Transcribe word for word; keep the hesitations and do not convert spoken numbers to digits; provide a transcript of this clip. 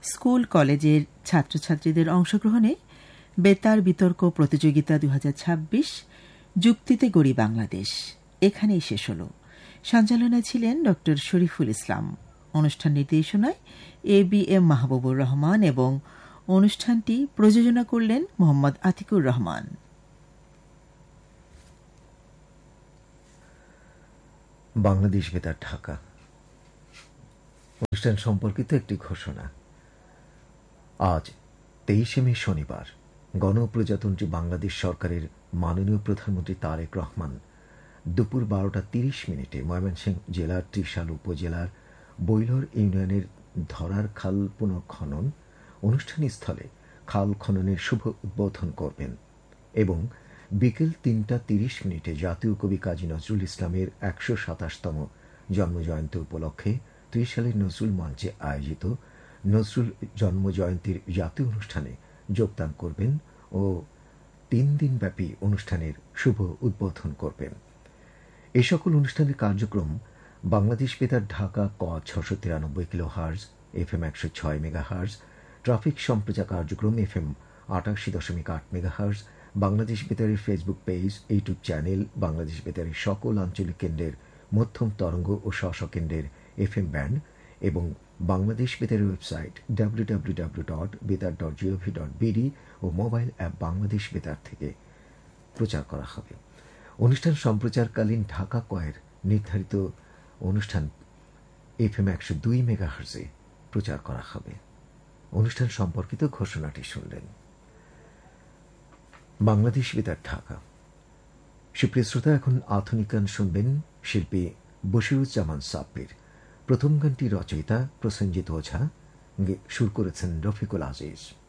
School কলেজের ছাত্রছাত্রীদের অংশগ্রহণে বেতার বিতর্ক প্রতিযোগিতা দুই হাজার ছাব্বিশ যুক্তিতে গড়ি বাংলাদেশ এখানেই শেষ হল। সঞ্চালনায় ছিলেন ড শরীফুল ইসলাম, অনুষ্ঠান নির্দেশনায় A B M Mahbubur Rahman এবং অনুষ্ঠানটি প্রযোজনা করলেন মোহাম্মদ আতিকুর রহমান। বাংলাদেশ বেতার ঢাকা অনুষ্ঠান সম্পর্কিত একটি ঘোষণা। আজ তেইশে মে শনিবার গণপ্রজাতন্ত্রী বাংলাদেশ সরকারের মাননীয় প্রধানমন্ত্রী তারেক রহমান দুপুর বারোটা তিরিশ মিনিটে ময়মনসিংহ জেলার ত্রিশাল উপজেলার বৈলর ইউনিয়নের ধরার খাল পুনঃখনন অনুষ্ঠানস্থলে খাল খননের শুভ উদ্বোধন করবেন এবং বিকেল তিনটা তিরিশ মিনিটে জাতীয় কবি কাজী নজরুল ইসলামের একশো সাতাশতম জন্মজয়ন্তী উপলক্ষে ত্রিশালের নজরুল মঞ্চে আয়োজিত নজরুল জন্মজয়ন্তীর জাতীয় অনুষ্ঠানে যোগদান করবেন ও তিন দিনব্যাপী অনুষ্ঠানের শুভ উদ্বোধন করবেন। এই সকল অনুষ্ঠানের কার্যক্রম বাংলাদেশ বেতার ঢাকা ক ছশো তিরানব্বই কিলো হার্জ, এফ এম একশো ছয় মেগা হার্জ, ট্রাফিক সম্প্রচার কার্যক্রম এফ এম আটাশি দশমিক আট mega hertz, Bangladesh বেতারের Facebook page, YouTube channel, Bangladesh বেতারের সকল আঞ্চলিক কেন্দ্রের মধ্যম তরঙ্গ ও স্ব কেন্দ্রের এফ এম ব্যান্ড এবং Bangladesh বেতারের website W W W dot বেতার ডট জিওভি ডট বিডি ও মোবাইল অ্যাপ বাংলাদেশ বেতার থেকে প্রচার করা হবে। অনুষ্ঠান সম্প্রচারকালীন ঢাকা কয়ের নির্ধারিত অনুষ্ঠান এফ এম একশো দুই মেগা হার্জে প্রচার করা হবে। অনুষ্ঠান সম্পর্কিত ঘোষণাটি শুনলেন। বাংলাদেশ বেতার ঢাকা। সুপ্রিয় শ্রোতা, এখন আধুনিক গান শুনবেন শিল্পী বশিরুজ্জামান সাব্বির। প্রথম গানটি রচয়িতা প্রসেনজিৎ ওঝা, সুর করেছেন রফিকুল আজিজ।